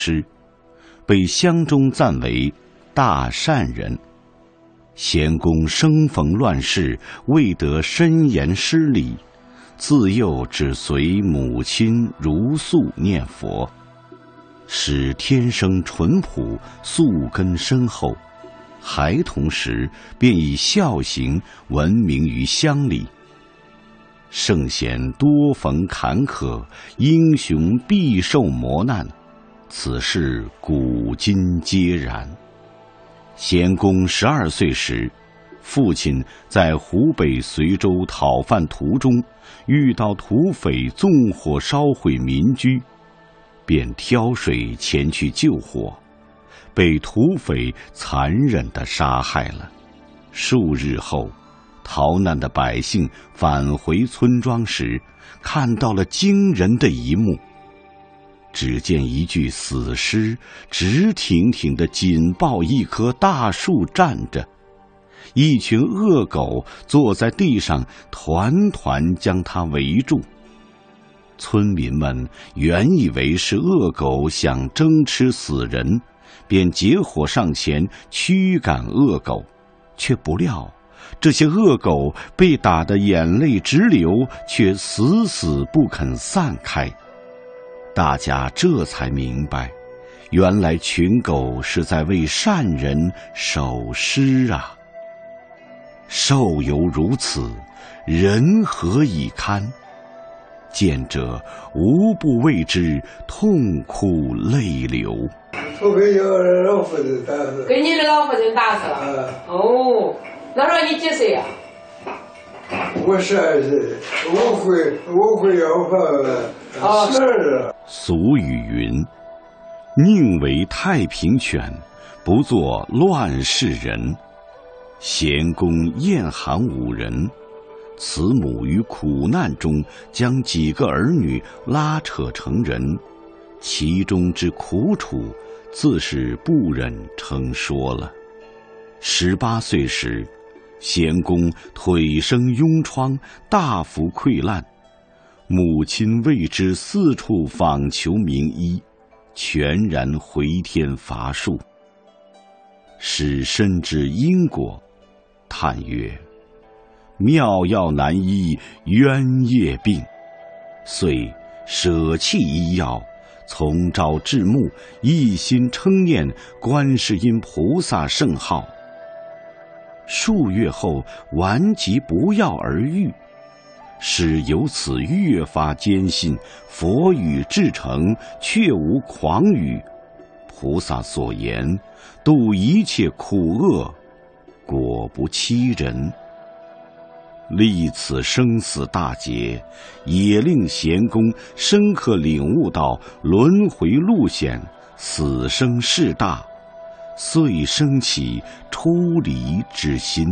师，被乡中赞为大善人。贤公生逢乱世，未得深严师礼，自幼只随母亲如素念佛，使天生淳朴，素根深厚。孩童时便以孝行闻名于乡里。圣贤多逢坎坷，英雄必受磨难，此事古今皆然。贤公12岁时，父亲在湖北随州讨饭途中遇到土匪纵火烧毁民居，便挑水前去救火，被土匪残忍地杀害了。数日后，逃难的百姓返回村庄时，看到了惊人的一幕。只见一具死尸直挺挺地紧抱一棵大树站着，一群恶狗坐在地上团团将它围住。村民们原以为是恶狗想争吃死人，便结伙上前驱赶恶狗，却不料这些恶狗被打得眼泪直流，却死死不肯散开。大家这才明白，原来群狗是在为善人守尸啊！兽犹如此，人何以堪？见者无不为之痛哭泪流。 我给老夫人打死。 给你的老夫人打死了。哦，那时候你几岁呀？ 我12岁，我会要饭12。 俗语云：“宁为太平犬，不做乱世人。”贤公厌寒5人，慈母于苦难中将几个儿女拉扯成人，其中之苦楚，自是不忍称说了。18岁时，贤公腿生痈疮，大幅溃烂，母亲为之四处访求名医，全然回天乏术。使深知因果，叹曰：“妙药难医冤业病。”遂舍弃医药，从朝至暮，一心称念观世音菩萨圣号。数月后，顽疾不药而愈，使由此越发坚信佛语至诚，确无诳语。菩萨所言，度一切苦厄，果不欺人。历此生死大劫，也令贤公深刻领悟到轮回路险，死生事大，遂生起出离之心。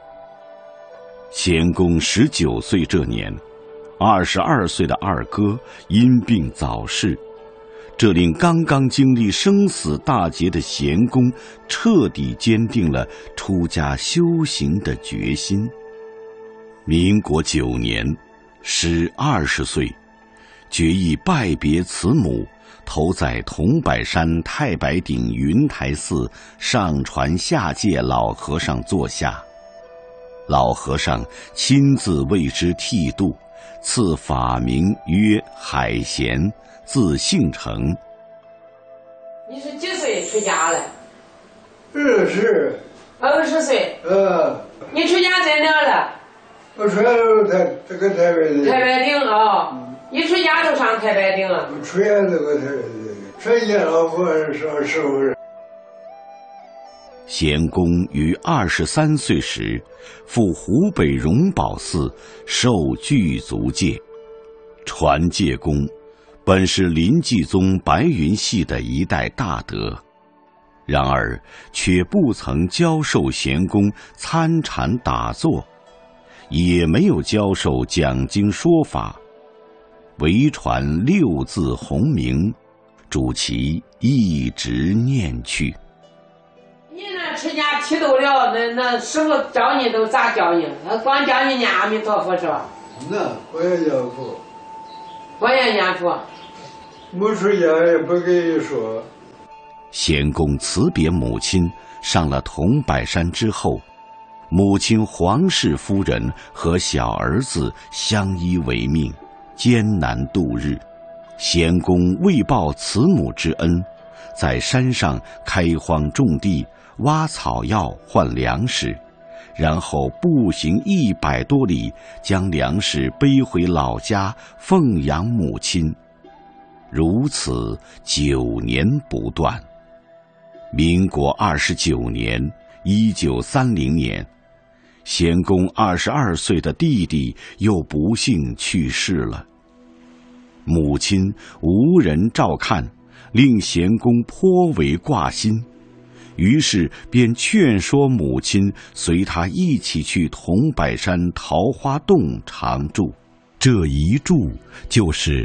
贤公19岁这年，22岁的二哥因病早逝，这令刚刚经历生死大劫的贤公彻底坚定了出家修行的决心。民国9年，时20岁，决意拜别慈母，投在桐柏山太白顶云台寺上传下界老和尚座下。老和尚亲自为之剃度，赐法名曰海贤，字姓成。 你是几岁出家了 20 岁。你出家在哪了？ 我出家都这个台北的。 太白顶啊！你出家都上太白顶了？ 我出家这个台北的，出家老和尚师傅。 贤公于23岁时，赴湖北荣宝寺受具足戒。传戒功本是临济宗白云系的一代大德，然而却不曾教授贤公参禅打坐，也没有教授讲经说法，唯传6字洪名，主其一直念去。 你那出家剃度了，那师傅教你都咋教你？光教你念阿弥陀佛是吧？ 那我也念佛， 我也念佛。 没出家也不给说。 贤公辞别母亲，上了桐柏山之后，母亲黄氏夫人和小儿子相依为命，艰难度日。贤公为报慈母之恩，在山上开荒种地，挖草药换粮食，然后步行100多里，将粮食背回老家奉养母亲。如此9年不断。民国29年，1930年，贤公22岁的弟弟又不幸去世了。母亲无人照看，令贤公颇为挂心，于是便劝说母亲随他一起去桐柏山桃花洞常住。这一住就是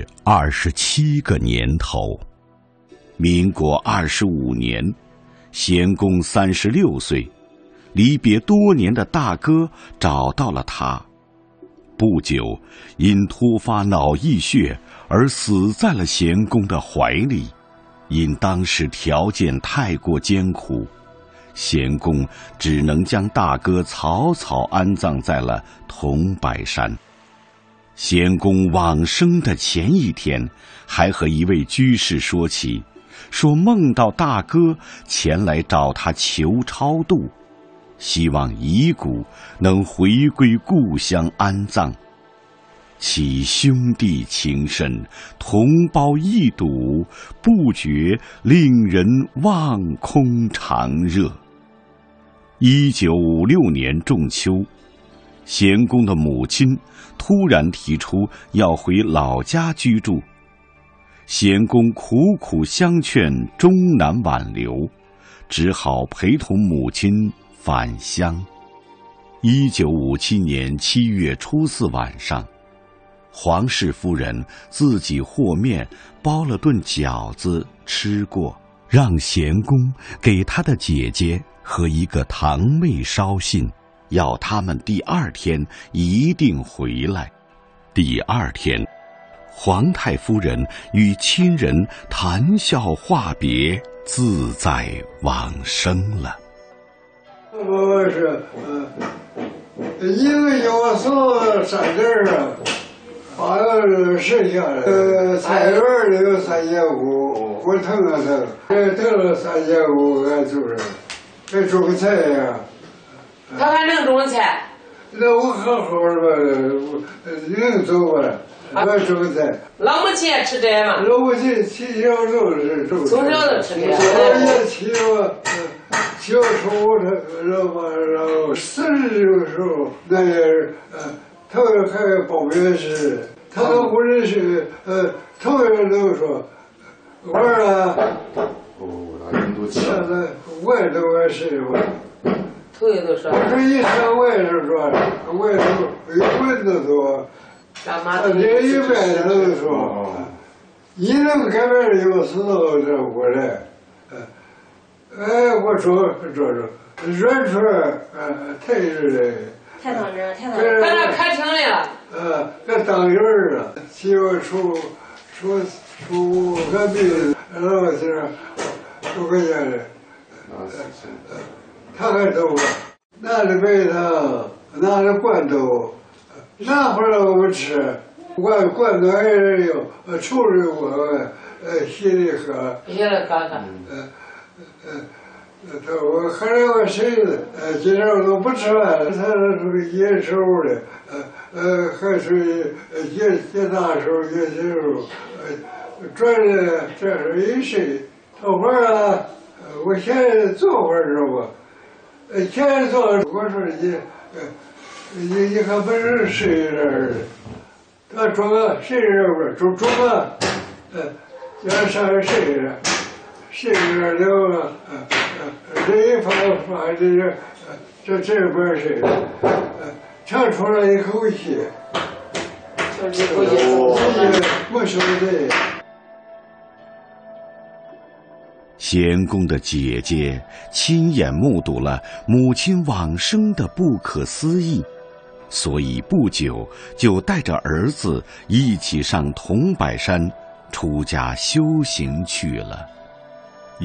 27个年头。民国25年，贤公36岁，离别多年的大哥找到了他。不久，因突发脑溢血而死在了贤公的怀里。因当时条件太过艰苦，贤公只能将大哥草草安葬在了桐柏山。贤公往生的前一天，还和一位居士说起，说梦到大哥前来找他求超度，希望遗骨能回归故乡安葬。其兄弟情深，同胞一睹，不觉令人望空长热。1956年仲秋，贤公的母亲突然提出要回老家居住，贤公苦苦相劝，终难挽留，只好陪同母亲返乡。1957年7月初4晚上，黄氏夫人自己和面包了顿饺子吃过，让贤公给他的姐姐和一个堂妹捎信，要他们第2天一定回来。第2天，皇太夫人与亲人谈笑话别，自在往生了。 我是一个要送3阵啊，把剩下的菜园里有3500，我腾了腾了3500，俺就是该种菜呀。 他还能种菜？ 那我好好的，能种吧？我种菜。 老母亲也吃这吗？ 老母亲从小就是种菜。 从小就吃这。 我也骑了，小时候然后40的时候，那也是头一还报名时，他都不认识，头一个都说，我啊，现在我也都认识我。 头一都说。 我说一上外头说，外头有蚊子多，这一边都说，你能改变有时候这过来，我说软出来，太热了。 太当真，太当真。咱这开庭来了。 这当人了，7月初个病，然后是5块钱的，他还走了，拿着白糖，拿着罐头，拿回来我们吃，罐头还是有，处理我，稀里喝。 稀里喝喝。 我喝了个水子，今天我都不吃饭了，他是野手的，还是野大手、野小手，转的这是一睡，头会儿啊，我先坐会儿是吧？先坐，我说你还不是睡这儿的，他装个睡这不是装个，叫上来睡着。睡着了，这一放这边睡，长出来一口气，没受罪。 贤公的姐姐亲眼目睹了母亲往生的不可思议，所以不久就带着儿子一起上桐柏山出家修行去了。